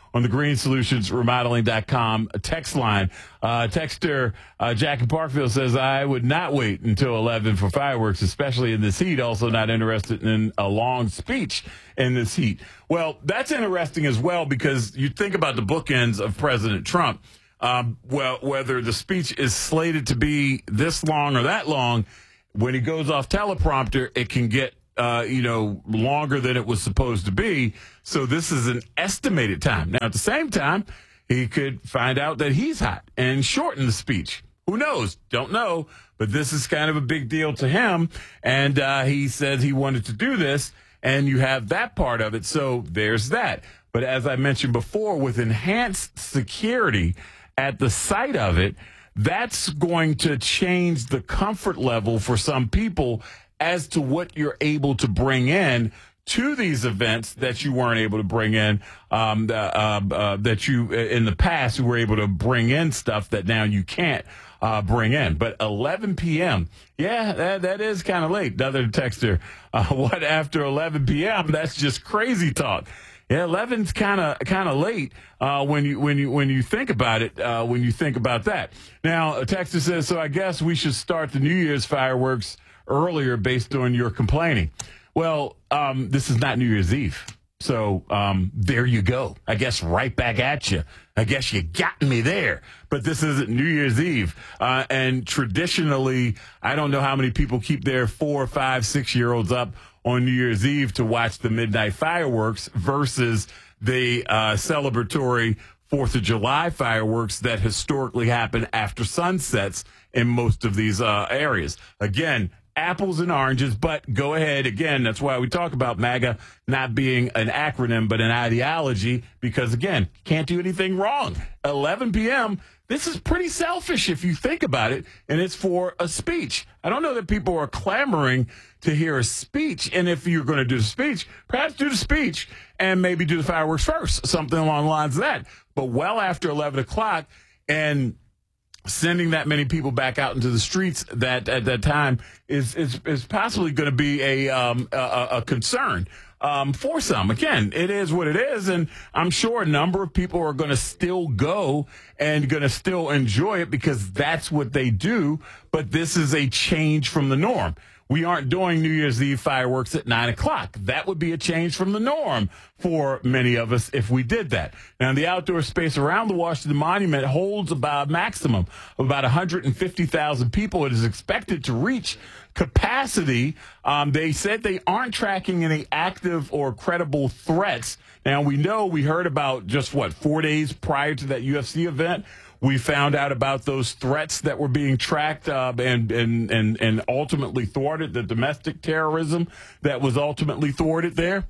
S6: on the green solutions remodeling dot com text line. Uh, texter uh, Jack in Parkville says, I would not wait until eleven for fireworks, especially in this heat. Also not interested in a long speech in this heat. Well, that's interesting as well, because you think about the bookends of President Trump. Um, well, whether the speech is slated to be this long or that long, when he goes off teleprompter, it can get Uh, you know, longer than it was supposed to be. So this is an estimated time. Now, at the same time, he could find out that he's hot and shorten the speech. Who knows? Don't know. But this is kind of a big deal to him. And uh, he said he wanted to do this, and you have that part of it. So there's that. But as I mentioned before, with enhanced security at the site of it, that's going to change the comfort level for some people as to what you're able to bring in to these events that you weren't able to bring in, um, the, uh, uh, that you in the past you were able to bring in stuff that now you can't uh, bring in. But eleven p.m., yeah, that, that is kind of late. Another texter, uh, what after eleven p.m.? That's just crazy talk. Yeah, eleven's kind of kind of late uh, when you when you when you think about it. Uh, when you think about that. Now, a texter says, so I guess we should start the New Year's fireworks earlier based on your complaining. Well, um, this is not New Year's Eve. So um, there you go. I guess right back at you. I guess you got me there. But this isn't New Year's Eve. Uh, and traditionally, I don't know how many people keep their four, five, six-year-olds up on New Year's Eve to watch the midnight fireworks versus the uh, celebratory Fourth of July fireworks that historically happen after sunsets in most of these uh, areas. Again, apples and oranges, but go ahead. Again, that's why we talk about MAGA not being an acronym, but an ideology, because, again, can't do anything wrong. eleven p.m., this is pretty selfish if you think about it, and it's for a speech. I don't know that people are clamoring to hear a speech, and if you're going to do the speech, perhaps do the speech and maybe do the fireworks first, something along the lines of that. But well after eleven o'clock, and sending that many people back out into the streets that at that time is is, is possibly going to be a, um, a a concern um, for some. Again, it is what it is, and I'm sure a number of people are going to still go and going to still enjoy it because that's what they do. But this is a change from the norm. We aren't doing New Year's Eve fireworks at nine o'clock. That would be a change from the norm for many of us if we did that. Now, the outdoor space around the Washington Monument holds about a maximum of about one hundred fifty thousand people. It is expected to reach capacity. Um, they said they aren't tracking any active or credible threats. Now, we know we heard about just, what, four days prior to that U F C event, we found out about those threats that were being tracked uh, and, and, and, and ultimately thwarted, the domestic terrorism that was ultimately thwarted there.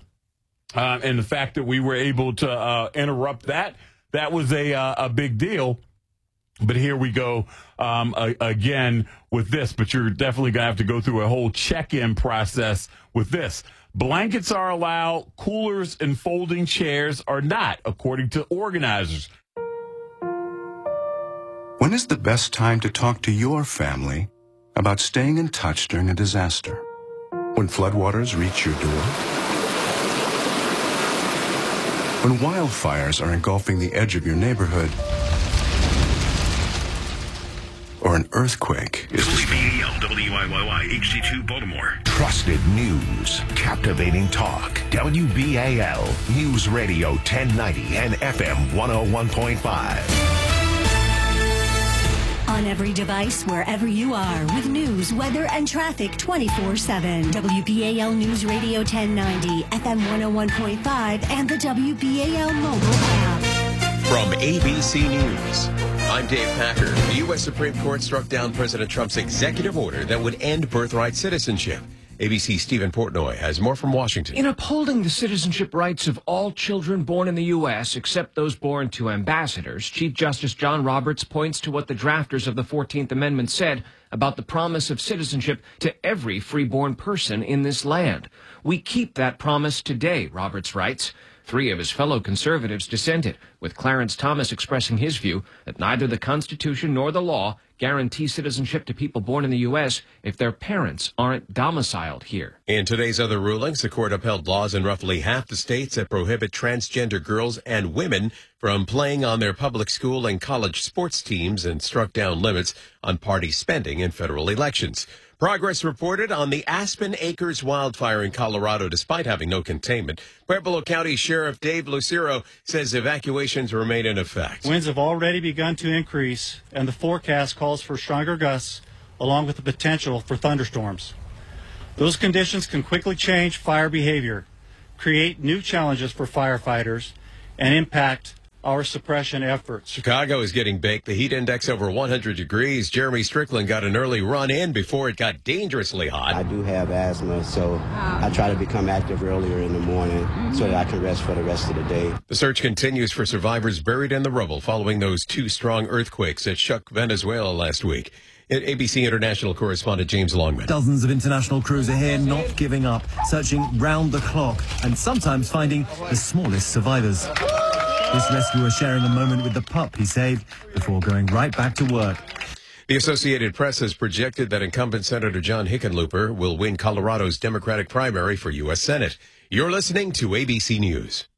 S6: Uh, and the fact that we were able to uh, interrupt that, that was a, uh, a big deal. But here we go um, a, again with this. But you're definitely going to have to go through a whole check-in process with this. Blankets are allowed. Coolers and folding chairs are not, according to organizers.
S4: When is the best time to talk to your family about staying in touch during a disaster? When floodwaters reach your door? When wildfires are engulfing the edge of your neighborhood? Or an earthquake is
S9: W B A L, W I Y Y, H D two Baltimore. Trusted news, captivating talk. W B A L, News Radio ten ninety and F M one oh one point five.
S16: On every device, wherever you are, with news, weather, and traffic twenty-four seven. W B A L News Radio ten ninety, F M one oh one point five, and the W B A L mobile app.
S17: From A B C News, I'm Dave Packer. The U S Supreme Court struck down President Trump's executive order that would end birthright citizenship. A B C's Stephen Portnoy has more from Washington.
S18: In upholding the citizenship rights of all children born in the U S, except those born to ambassadors, Chief Justice John Roberts points to what the drafters of the fourteenth Amendment said about the promise of citizenship to every freeborn person in this land. We keep that promise today, Roberts writes. Three of his fellow conservatives dissented, with Clarence Thomas expressing his view that neither the Constitution nor the law guarantee citizenship to people born in the U S if their parents aren't domiciled here.
S17: In today's other rulings, the court upheld laws in roughly half the states that prohibit transgender girls and women from playing on their public school and college sports teams and struck down limits on party spending in federal elections. Progress reported on the Aspen Acres wildfire in Colorado despite having no containment. Pueblo County Sheriff Dave Lucero says evacuations remain in effect.
S7: Winds have already begun to increase, and the forecast calls for stronger gusts along with the potential for thunderstorms. Those conditions can quickly change fire behavior, create new challenges for firefighters, and impact our suppression efforts.
S17: Chicago is getting baked. The heat index over one hundred degrees. Jeremy Strickland got an early run in before it got dangerously hot.
S12: I do have asthma, so I try to become active earlier in the morning so that I can rest for the rest of the day.
S17: The search continues for survivors buried in the rubble following those two strong earthquakes that shook Venezuela last week. A B C International correspondent James Longman.
S19: Dozens of international crews are here, not giving up, searching round the clock and sometimes finding the smallest survivors. This rescuer sharing a moment with the pup he saved before going right back to work.
S17: The Associated Press has projected that incumbent Senator John Hickenlooper will win Colorado's Democratic primary for U S Senate. You're listening to A B C News.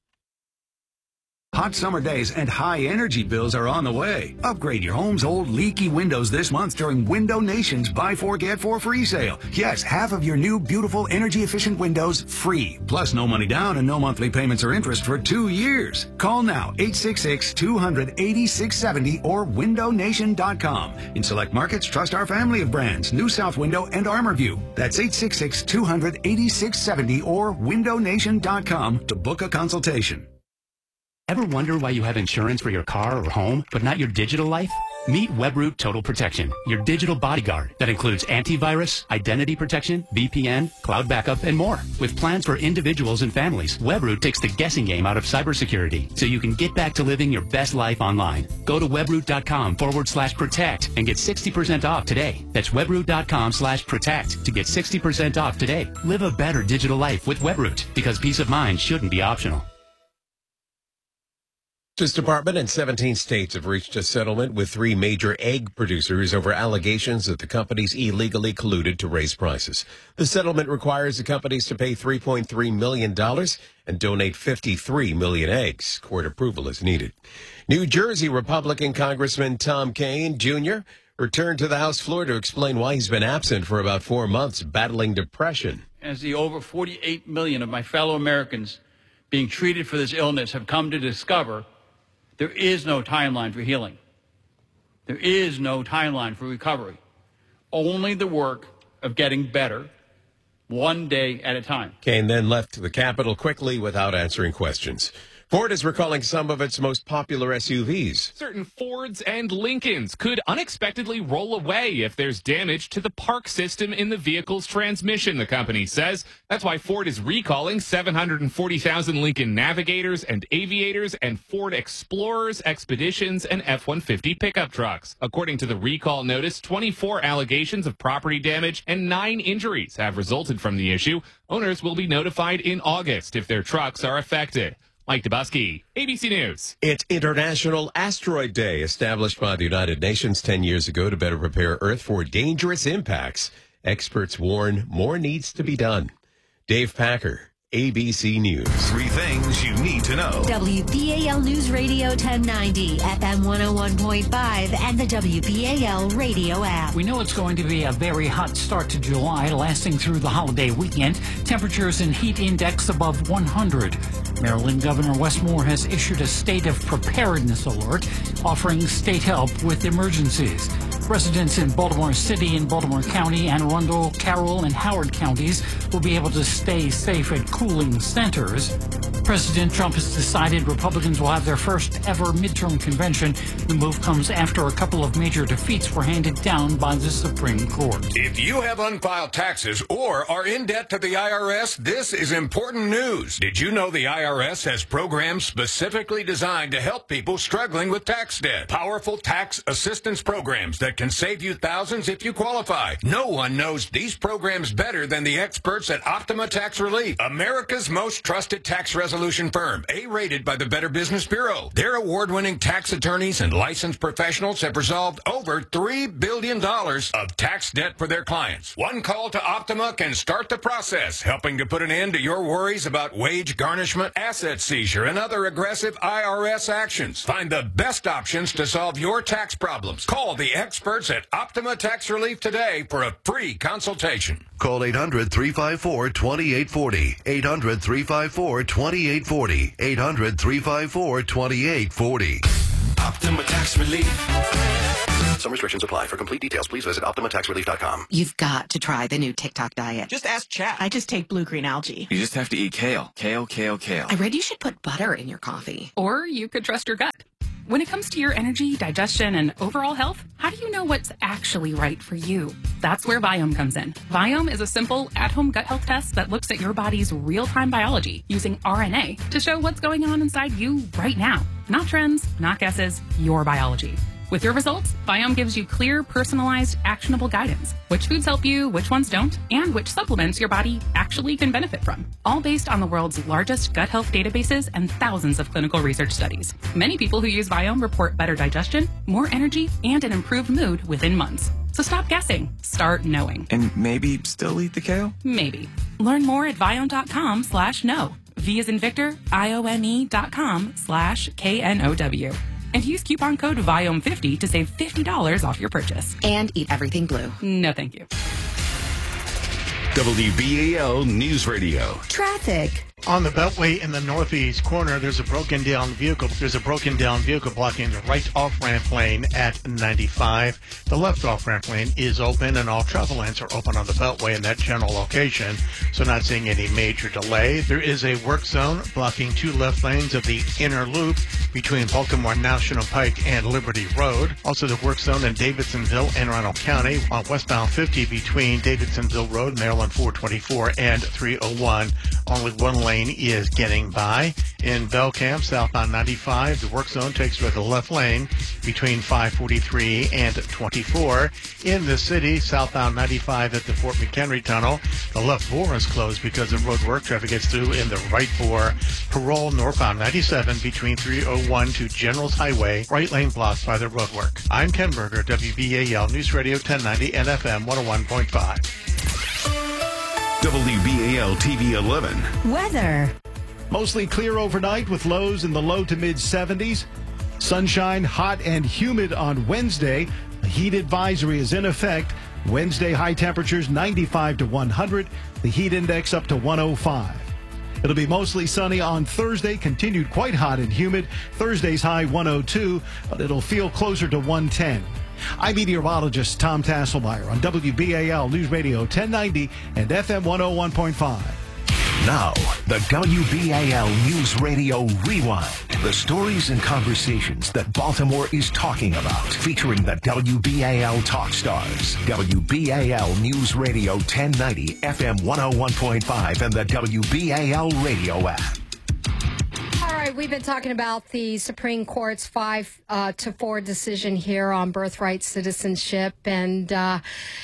S20: Hot summer days and high energy bills are on the way. Upgrade your home's old leaky windows this month during Window Nation's Buy Four Get Four free sale. Yes, half of your new beautiful energy efficient windows free. Plus no money down and no monthly payments or interest for two years. Call now eight six six, two hundred, eighty-six seventy or window nation dot com. In select markets, trust our family of brands, New South Window and ArmorView. That's eight six six, two hundred, eighty-six seventy or window nation dot com to book a consultation.
S21: Ever wonder why you have insurance for your car or home, but not your digital life? Meet Webroot Total Protection, your digital bodyguard that includes antivirus, identity protection, V P N, cloud backup, and more. With plans for individuals and families, Webroot takes the guessing game out of cybersecurity so you can get back to living your best life online. Go to webroot.com forward slash protect and get sixty percent off today. That's webroot.com slash protect to get sixty percent off today. Live a better digital life with Webroot because peace of mind shouldn't be optional.
S17: Justice Department and seventeen states have reached a settlement with three major egg producers over allegations that the companies illegally colluded to raise prices. The settlement requires the companies to pay three point three million dollars and donate fifty-three million eggs. Court approval is needed. New Jersey Republican Congressman Tom Kean, Junior returned to the House floor to explain why he's been absent for about four months, battling depression.
S23: As the over forty-eight million of my fellow Americans being treated for this illness have come to discover, there is no timeline for healing. There is no timeline for recovery. Only the work of getting better, one day at a time.
S17: Kean then left the Capitol quickly without answering questions. Ford is recalling some of its most popular S U Vs.
S24: Certain Fords and Lincolns could unexpectedly roll away if there's damage to the park system in the vehicle's transmission, the company says. That's why Ford is recalling seven hundred forty thousand Lincoln Navigators and Aviators and Ford Explorers, Expeditions, and F one fifty pickup trucks. According to the recall notice, twenty-four allegations of property damage and nine injuries have resulted from the issue. Owners will be notified in August if their trucks are affected. Mike Dubusky, A B C News.
S17: It's International Asteroid Day, established by the United Nations ten years ago to better prepare Earth for dangerous impacts. Experts warn more needs to be done. Dave Packer, A B C News.
S9: Three things you need to know.
S16: W B A L News Radio ten ninety, F M one oh one point five, and the W B A L radio app.
S25: We know it's going to be a very hot start to July, lasting through the holiday weekend. Temperatures and heat index above one hundred. Maryland Governor Wes Moore has issued a state of preparedness alert, offering state help with emergencies. Residents in Baltimore City and Baltimore County, Anne Arundel, Carroll, and Howard counties will be able to stay safe at cooling centers. President Trump has decided Republicans will have their first ever midterm convention. The move comes after a couple of major defeats were handed down by the Supreme Court.
S11: If you have unfiled taxes or are in debt to the I R S, this is important news. Did you know the I R S has programs specifically designed to help people struggling with tax debt? Powerful tax assistance programs that can save you thousands if you qualify. No one knows these programs better than the experts at Optima Tax Relief, America's most trusted tax resolution firm, A-rated by the Better Business Bureau. Their award-winning tax attorneys and licensed professionals have resolved over three billion dollars of tax debt for their clients. One call to Optima can start the process, helping to put an end to your worries about wage garnishment, asset seizure, and other aggressive I R S actions. Find the best options to solve your tax problems. Call the experts at Optima Tax Relief today for a free consultation.
S2: Call eight hundred, three five four, two eight four zero. eight hundred, three five four, two eight four zero. eight hundred, three five four, two eight four zero.
S9: Optima Tax Relief.
S2: Some restrictions apply. For complete details, please visit optima tax relief dot com.
S3: You've got to try the new TikTok diet.
S5: Just ask Chat.
S3: I just take blue-green algae.
S5: You just have to eat kale. Kale, kale, kale.
S3: I read you should put butter in your coffee.
S8: Or you could trust your gut. When it comes to your energy, digestion, and overall health, how do you know what's actually right for you? That's where Viome comes in. Viome is a simple, at-home gut health test that looks at your body's real-time biology using R N A to show what's going on inside you right now. Not trends, not guesses, your biology. With your results, Viome gives you clear, personalized, actionable guidance. Which foods help you, which ones don't, and which supplements your body actually can benefit from. All based on the world's largest gut health databases and thousands of clinical research studies. Many people who use Viome report better digestion, more energy, and an improved mood within months. So stop guessing. Start knowing.
S5: And maybe still eat the kale?
S8: Maybe. Learn more at Viome.com slash no. V as in Victor, I O M E dot com slash K N O W. And use coupon code Viome fifty to save fifty dollars off your purchase.
S3: And eat everything blue.
S8: No, thank you.
S9: W B A L News Radio.
S16: Traffic.
S13: On the Beltway in the northeast corner, there's a broken down vehicle. There's a broken down vehicle blocking the right off-ramp lane at ninety-five. The left off-ramp lane is open, and all travel lanes are open on the Beltway in that general location, so not seeing any major delay. There is a work zone blocking two left lanes of the inner loop between Baltimore National Pike and Liberty Road. Also, the work zone in Davidsonville and Arundel County on westbound fifty between Davidsonville Road, Maryland four twenty-four, and three oh one. Only one lane is getting by. In Belcamp, southbound ninety-five, the work zone takes you at the left lane between five forty-three and twenty-four. In the city, southbound ninety-five at the Fort McHenry Tunnel, the left bore is closed because of road work. Traffic gets through in the right bore. Parole, northbound ninety-seven between three oh one to Generals Highway, right lane blocked by the road work. I'm Ken Berger, W B A L News Radio ten ninety and F M one oh one point five.
S9: W B A L T V eleven.
S16: Weather.
S15: Mostly clear overnight with lows in the low to mid seventies. Sunshine, hot and humid on Wednesday. A heat advisory is in effect. Wednesday high temperatures ninety-five to one hundred. The heat index up to one oh five. It'll be mostly sunny on Thursday, continued quite hot and humid. Thursday's high one oh two, but it'll feel closer to one ten. I'm meteorologist Tom Tasselmeyer on W B A L News Radio ten ninety and F M one oh one point five.
S9: Now, the W B A L News Radio Rewind. The stories and conversations that Baltimore is talking about. Featuring the W B A L Talk Stars. W B A L News Radio ten ninety, F M one oh one point five, and the W B A L radio app.
S26: All right, we've been talking about the Supreme Court's five uh, to four decision here on birthright citizenship, and uh,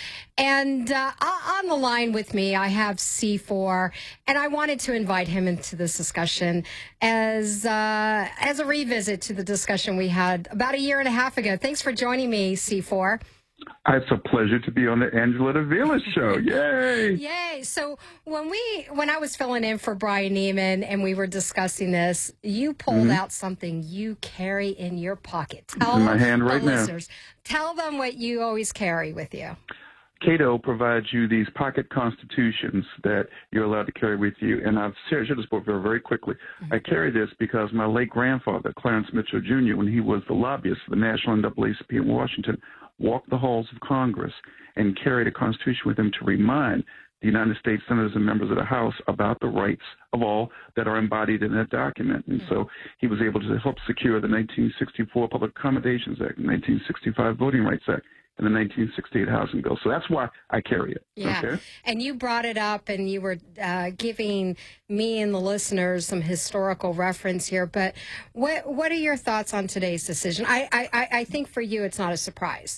S26: and uh, on the line with me, I have C four, and I wanted to invite him into this discussion as uh, as a revisit to the discussion we had about a year and a half ago. Thanks for joining me, C four.
S27: It's a pleasure to be on the Angela Davila show. Yay!
S26: Yay! So when we, when I was filling in for Brian Neiman and we were discussing this, you pulled mm-hmm. out something you carry in your pocket. Tell
S27: it's in my hand right
S26: the
S27: now.
S26: Listeners, tell them what you always carry with you.
S27: Cato provides you these pocket constitutions that you're allowed to carry with you. And I've shared this book very, very quickly. Mm-hmm. I carry this because my late grandfather, Clarence Mitchell Junior, when he was the lobbyist for the National N double A C P in Washington, walked the halls of Congress and carried a constitution with him to remind the United States senators and members of the House about the rights of all that are embodied in that document. And mm-hmm. so he was able to help secure the nineteen sixty-four Public Accommodations Act, the nineteen sixty-five Voting Rights Act, and the nineteen sixty-eight Housing Bill. So that's why I carry it.
S26: Yeah,
S27: okay?
S26: And you brought it up, and you were uh, giving me and the listeners some historical reference here. But what what are your thoughts on today's decision? I I, I think for you, it's not a surprise.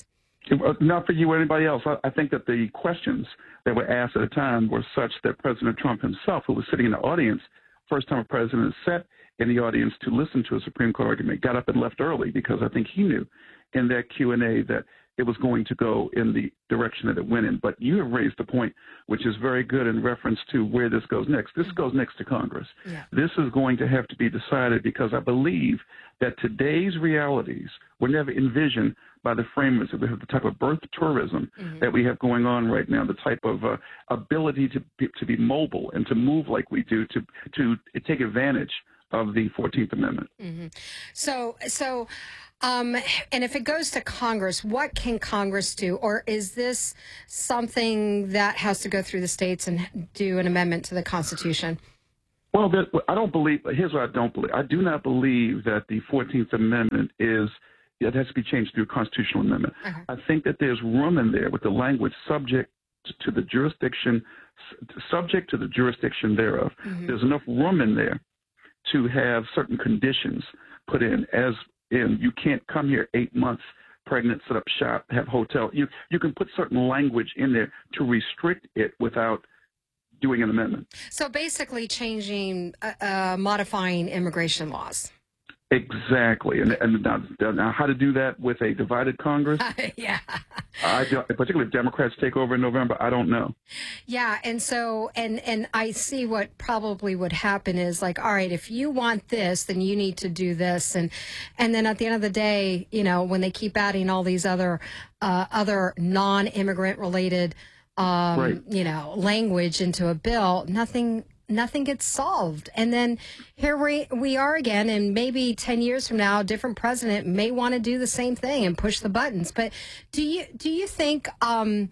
S27: Not for you or anybody else. I, I think that the questions that were asked at the time were such that President Trump himself, who was sitting in the audience, first time a president sat in the audience to listen to a Supreme Court argument, got up and left early because I think he knew in that Q and A that it was going to go in the direction that it went in. But you have raised a point which is very good in reference to where this goes next. This goes next to Congress.
S26: Yeah.
S27: This is going to have to be decided because I believe that today's realities were never envisioned by the framers. We have the type of birth tourism mm-hmm. that we have going on right now, the type of uh, ability to be, to be mobile and to move like we do, to to take advantage of the fourteenth Amendment.
S26: Mm-hmm. So, so, um, and if it goes to Congress, what can Congress do? Or is this something that has to go through the states and do an amendment to the Constitution?
S27: Well, that, I don't believe, here's what I don't believe. I do not believe that the fourteenth Amendment is, it has to be changed through a constitutional amendment.
S26: Uh-huh.
S27: I think that there's room in there with the language subject to the jurisdiction, subject to the jurisdiction thereof. Mm-hmm. There's enough room in there to have certain conditions put in, as in you can't come here eight months pregnant, set up shop, have hotel. You you can put certain language in there to restrict it without doing an amendment.
S26: So basically changing, uh, uh, modifying immigration laws.
S27: Exactly. And, and now, now how to do that with a divided Congress?
S26: Yeah.
S27: I don't, particularly if Democrats take over in November, I don't know.
S26: Yeah. And so, and, and I see what probably would happen is like, all right, if you want this, then you need to do this. And, and then at the end of the day, you know, when they keep adding all these other, uh, other non-immigrant related, um,
S27: right.
S26: you know, language into a bill, nothing Nothing gets solved. And then here we, we are again, and maybe ten years from now, a different president may want to do the same thing and push the buttons. But do you do you think um,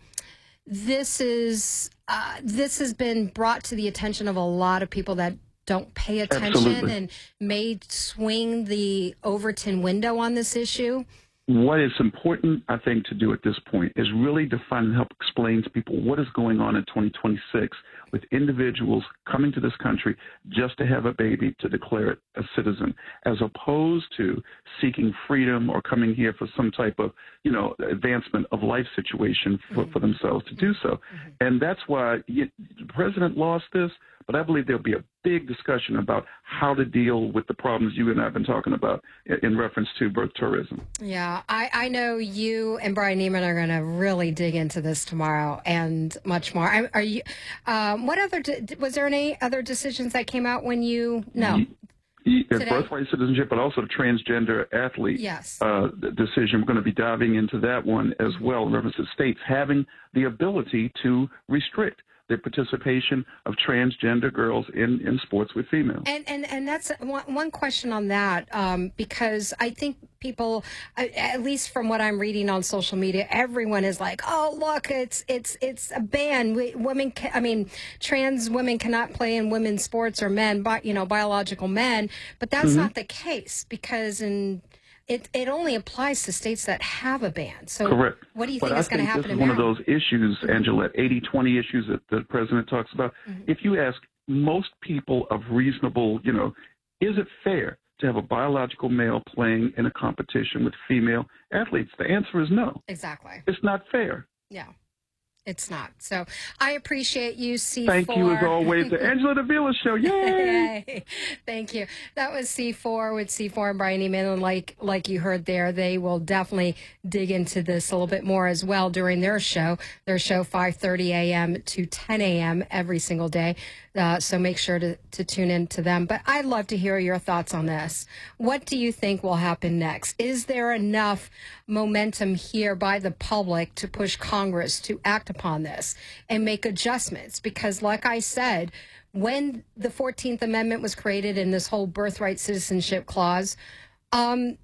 S26: this is uh, this has been brought to the attention of a lot of people that don't pay attention
S27: Absolutely.
S26: and may swing the Overton window on this issue?
S27: What is important, I think, to do at this point is really define and help explain to people what is going on in twenty twenty-six with individuals coming to this country just to have a baby to declare it a citizen, as opposed to seeking freedom or coming here for some type of, you know, advancement of life situation for, mm-hmm. for themselves to do so. Mm-hmm. And that's why you, the president lost this, but I believe there'll be a big discussion about how to deal with the problems you and I have been talking about in, in reference to birth tourism.
S26: Yeah, I, I know you and Brian Neiman are going to really dig into this tomorrow and much more. I, are you? Um, what other? Was there any other decisions that came out when you? No.
S27: Yes, birthright citizenship, but also the transgender athlete
S26: yes.
S27: uh, decision. We're going to be diving into that one as well in reference to states having the ability to restrict the participation of transgender girls in, in sports with females.
S26: And and, and that's one, one question on that, um, because I think people, at least from what I'm reading on social media, everyone is like, oh, look, it's it's it's a ban. We, women, can, I mean, trans women cannot play in women's sports, or men, bi, you know, biological men. But that's
S27: mm-hmm.
S26: not the case, because in It it only applies to states that have a ban. So
S27: correct.
S26: What do you
S27: but
S26: think
S27: I
S26: is going to happen?
S27: This is one of those issues, Angela, eighty twenty issues that the president talks about. Mm-hmm. If you ask most people of reasonable, you know, is it fair to have a biological male playing in a competition with female athletes? The answer is no.
S26: Exactly.
S27: It's not fair.
S26: Yeah. It's not. So I appreciate you, C four.
S27: Thank you, as always. The Angela Davila Show. Yay!
S26: Yay. Thank you. That was C four with C four and Brian Neiman. And like, like you heard there, they will definitely dig into this a little bit more as well during their show. Their show, five thirty a.m. to ten a.m. every single day. Uh, so make sure to, to tune in to them. But I'd love to hear your thoughts on this. What do you think will happen next? Is there enough momentum here by the public to push Congress to act upon this and make adjustments? Because like I said, when the fourteenth Amendment was created and this whole birthright citizenship clause, um,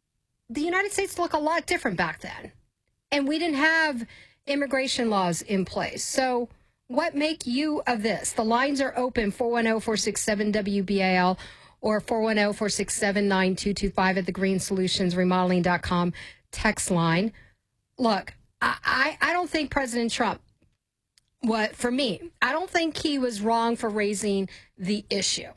S26: the United States looked a lot different back then. And we didn't have immigration laws in place. So what make you of this? The lines are open, four one zero, four six seven, W B A L or four one zero, four six seven, nine two two five at the green solutions remodeling dot com text line. Look, I, I, I don't think President Trump, what for me, I don't think he was wrong for raising the issue.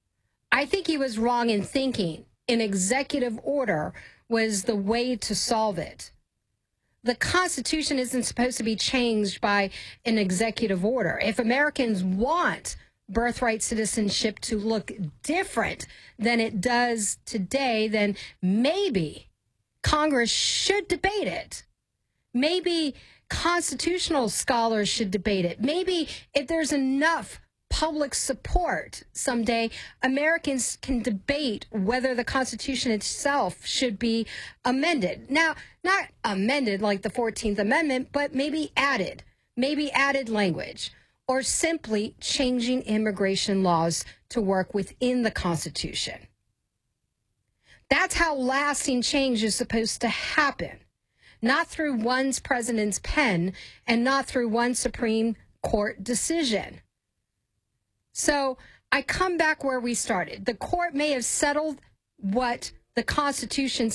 S26: I think he was wrong in thinking an executive order was the way to solve it. the Constitution isn't supposed to be changed by an executive order. If Americans want birthright citizenship to look different than it does today, then maybe Congress should debate it. Maybe constitutional scholars should debate it. Maybe if there's enough public support someday, Americans can debate whether the Constitution itself should be amended. Now, not amended like the fourteenth Amendment, but maybe added, maybe added language, or simply changing immigration laws to work within the Constitution. That's how lasting change is supposed to happen, not through one president's pen and not through one Supreme Court decision. So I come back where we started. The court may have settled what the Constitution